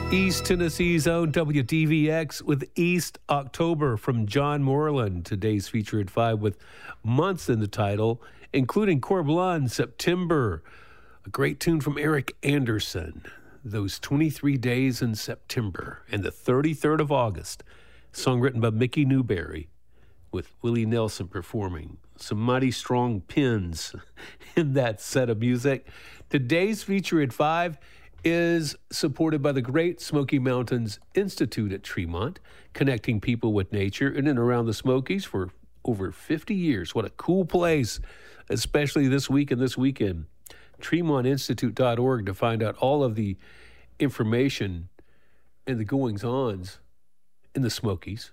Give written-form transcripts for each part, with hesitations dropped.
East Tennessee's own WDVX with East October from John Moreland. Today's feature at 5 with months in the title, including Corblon, September. A great tune from Eric Anderson. Those 23 days in September and the 33rd of August. Song written by Mickey Newberry with Willie Nelson performing. Some mighty strong pins in that set of music. Today's feature at 5 is supported by the Great Smoky Mountains Institute at Tremont, connecting people with nature in and around the Smokies for over 50 years. What a cool place, especially this week and this weekend. TremontInstitute.org to find out all of the information and the goings-ons in the Smokies.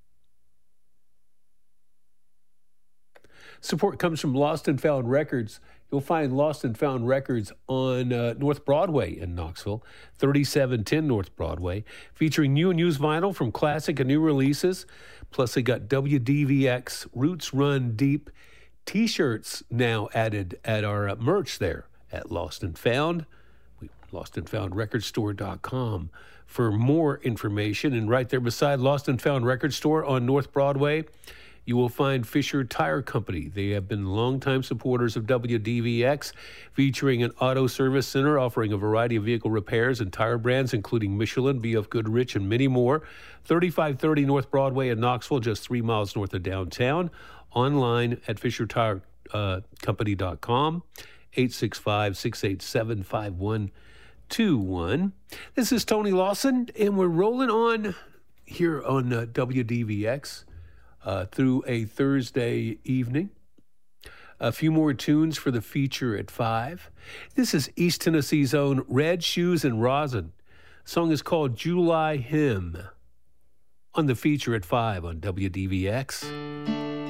Support comes from Lost and Found Records. You'll find Lost and Found Records on North Broadway in Knoxville, 3710 North Broadway, featuring new and used vinyl from classic and new releases. Plus, they got WDVX Roots Run Deep T-shirts now added at our merch there at Lost and Found. LostandFoundRecordStore.com for more information. And right there beside Lost and Found Record Store on North Broadway, you will find Fisher Tire Company. They have been longtime supporters of WDVX, featuring an auto service center offering a variety of vehicle repairs and tire brands, including Michelin, BF Goodrich, and many more. 3530 North Broadway in Knoxville, just 3 miles north of downtown. Online at FisherTireCompany.com, 865-687-5121. This is Tony Lawson, and we're rolling on here on WDVX. Through a Thursday evening. A few more tunes for the feature at 5. This is East Tennessee's own Red Shoes and Rosin. The song is called July Hymn on the feature at 5 on WDVX.